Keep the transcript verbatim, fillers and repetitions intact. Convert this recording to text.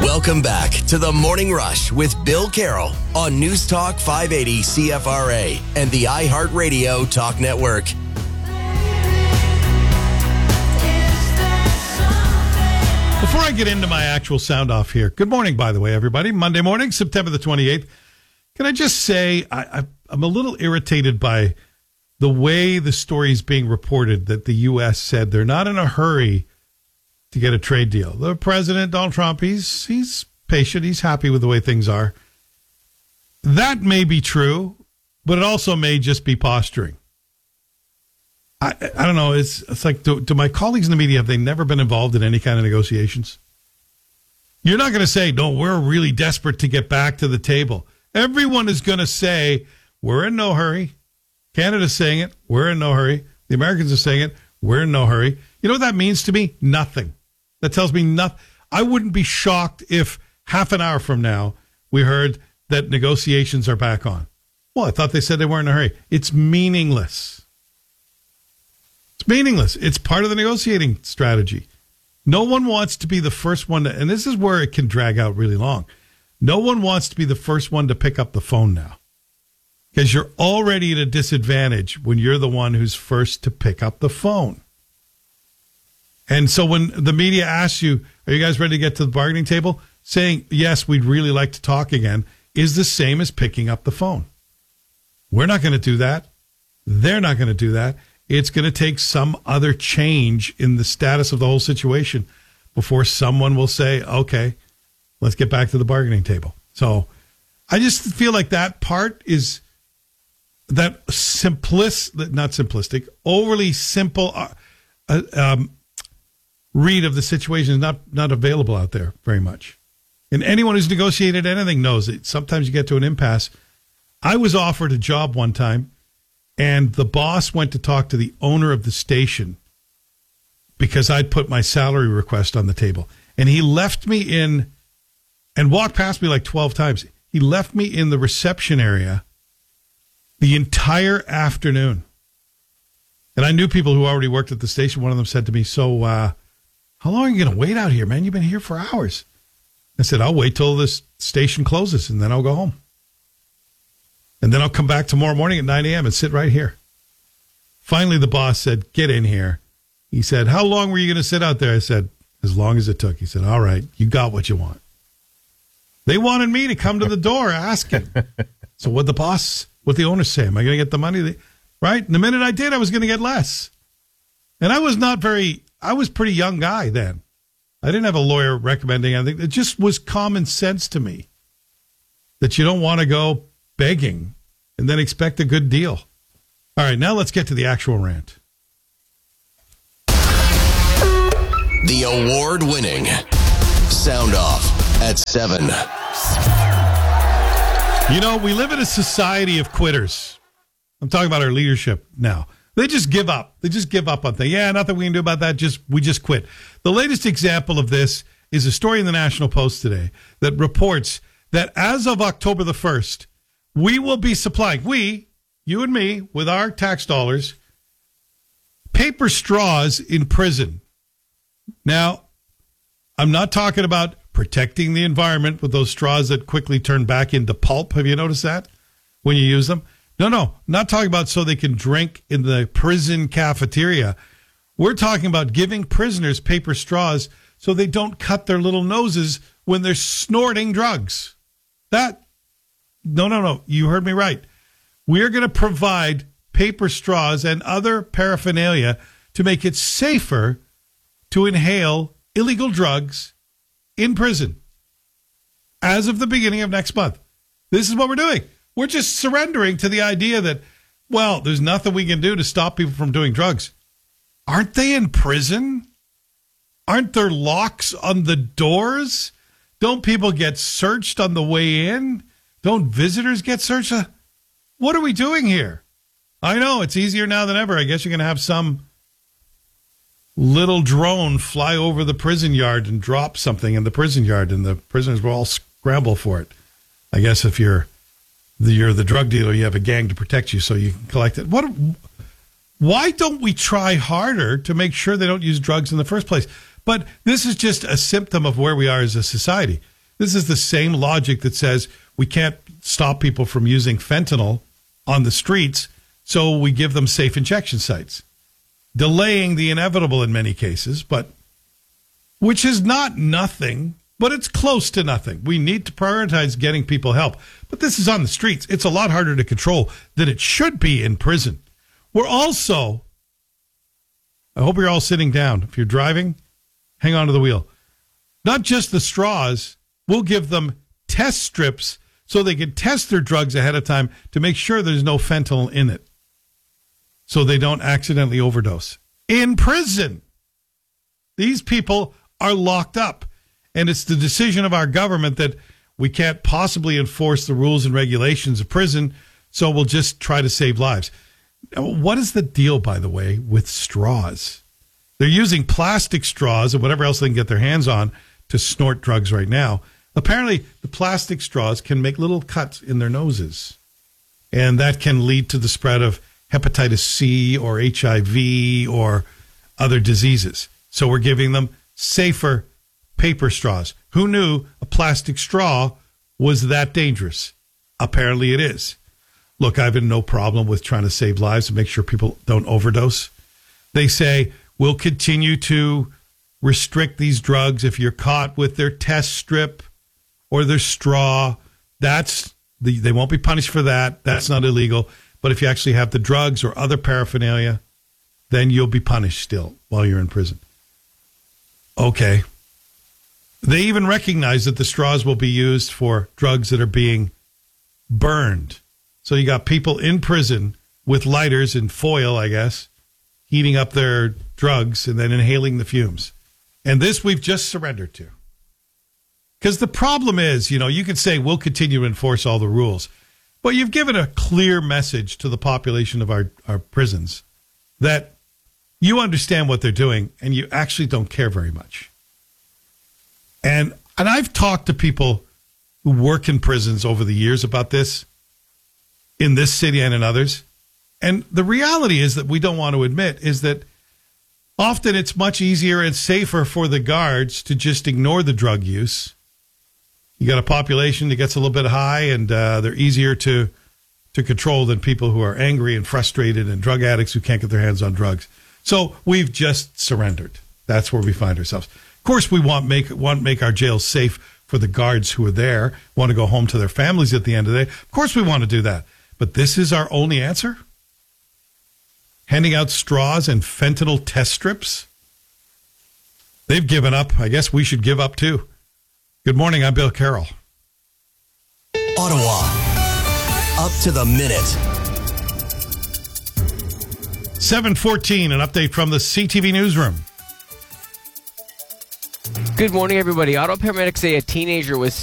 Welcome back to the Morning Rush with Bill Carroll on News Talk five eighty C F R A and the iHeartRadio Talk Network. Before I get into my actual sound off here, good morning, by the way, everybody. Monday morning, September the twenty-eighth. Can I just say I, I, I'm a little irritated by the way the story is being reported that the U S said they're not in a hurry to get a trade deal. The president, Donald Trump, he's he's patient. He's happy with the way things are. That may be true, but it also may just be posturing. I I don't know. It's it's like, do, do my colleagues in the media, have they never been involved in any kind of negotiations? You're not going to say, no, we're really desperate to get back to the table. Everyone is going to say, we're in no hurry. Canada's saying it. We're in no hurry. The Americans are saying it. We're in no hurry. You know what that means to me? Nothing. That tells me nothing. I wouldn't be shocked if half an hour from now we heard that negotiations are back on. Well, I thought they said they weren't in a hurry. It's meaningless. It's meaningless. It's part of the negotiating strategy. No one wants to be the first one to, and this is where it can drag out really long. No one wants to be the first one to pick up the phone now, because you're already at a disadvantage when you're the one who's first to pick up the phone. And so when the media asks you, are you guys ready to get to the bargaining table? Saying, yes, we'd really like to talk again, is the same as picking up the phone. We're not going to do that. They're not going to do that. It's going to take some other change in the status of the whole situation before someone will say, okay, let's get back to the bargaining table. So I just feel like that part is that simplistic, not simplistic, overly simple uh, uh, um, read of the situation is not, not available out there very much. And anyone who's negotiated anything knows that sometimes you get to an impasse. I was offered a job one time, and the boss went to talk to the owner of the station because I'd put my salary request on the table. And he left me in and walked past me like twelve times. He left me in the reception area the entire afternoon. And I knew people who already worked at the station. One of them said to me, so uh, how long are you going to wait out here, man? You've been here for hours. I said, I'll wait till this station closes, and then I'll go home. And then I'll come back tomorrow morning at nine a.m. and sit right here. Finally, the boss said, get in here. He said, how long were you going to sit out there? I said, as long as it took. He said, all right, you got what you want. They wanted me to come to the door asking. So what the boss, what the owners say, am I going to get the money? Right? And the minute I did, I was going to get less. And I was not very, I was a pretty young guy then. I didn't have a lawyer recommending anything. It just was common sense to me that you don't want to go begging and then expect a good deal. All right, now let's get to the actual rant. The award-winning Sound Off at seven. You know, we live in a society of quitters. I'm talking about our leadership now. They just give up. They just give up on things. Yeah, nothing we can do about that. Just we just quit. The latest example of this is a story in the National Post today that reports that as of October the first, we will be supplying, we, you and me, with our tax dollars, paper straws in prison. Now, I'm not talking about protecting the environment with those straws that quickly turn back into pulp. Have you noticed that when you use them? No, no, not talking about so they can drink in the prison cafeteria. We're talking about giving prisoners paper straws so they don't cut their little noses when they're snorting drugs. That, no, no, no, you heard me right. We're going to provide paper straws and other paraphernalia to make it safer to inhale illegal drugs in prison as of the beginning of next month. This is what we're doing. We're just surrendering to the idea that, well, there's nothing we can do to stop people from doing drugs. Aren't they in prison? Aren't there locks on the doors? Don't people get searched on the way in? Don't visitors get searched? What are we doing here? I know it's easier now than ever. I guess you're going to have some little drone fly over the prison yard and drop something in the prison yard, and the prisoners will all scramble for it. I guess if you're the, you're the drug dealer, you have a gang to protect you so you can collect it. What? Why don't we try harder to make sure they don't use drugs in the first place? But this is just a symptom of where we are as a society. This is the same logic that says we can't stop people from using fentanyl on the streets, so we give them safe injection sites, delaying the inevitable in many cases, but which is not nothing, but it's close to nothing. We need to prioritize getting people help. But this is on the streets. It's a lot harder to control than it should be in prison. We're also, I hope you're all sitting down. If you're driving, hang on to the wheel. Not just the straws, we'll give them test strips so they can test their drugs ahead of time to make sure there's no fentanyl in it, so they don't accidentally overdose. In prison, these people are locked up, and it's the decision of our government that we can't possibly enforce the rules and regulations of prison, so we'll just try to save lives. What is the deal, by the way, with straws? They're using plastic straws and whatever else they can get their hands on to snort drugs right now. Apparently, the plastic straws can make little cuts in their noses, and that can lead to the spread of hepatitis C or H I V or other diseases. So we're giving them safer paper straws. Who knew a plastic straw was that dangerous? Apparently it is. Look, I've no problem with trying to save lives and make sure people don't overdose. They say we'll continue to restrict these drugs if you're caught with their test strip or their straw. That's the, they won't be punished for that. That's not illegal. But if you actually have the drugs or other paraphernalia, then you'll be punished still while you're in prison. Okay. They even recognize that the straws will be used for drugs that are being burned. So you got people in prison with lighters and foil, I guess, heating up their drugs and then inhaling the fumes. And this we've just surrendered to. Because the problem is, you know, you could say we'll continue to enforce all the rules, but you've given a clear message to the population of our, our prisons that you understand what they're doing and you actually don't care very much. And and I've talked to people who work in prisons over the years about this, in this city and in others. And the reality is that we don't want to admit is that often it's much easier and safer for the guards to just ignore the drug use. You got a population that gets a little bit high, and uh, they're easier to to control than people who are angry and frustrated and drug addicts who can't get their hands on drugs. So we've just surrendered. That's where we find ourselves. Of course, we want make want make our jails safe for the guards who are there, want to go home to their families at the end of the day. Of course, we want to do that. But this is our only answer? Handing out straws and fentanyl test strips? They've given up. I guess we should give up too. Good morning. I'm Bill Carroll. Ottawa. Up to the minute. seven fourteen, an update from the C T V newsroom. Good morning, everybody. Auto paramedics say a teenager was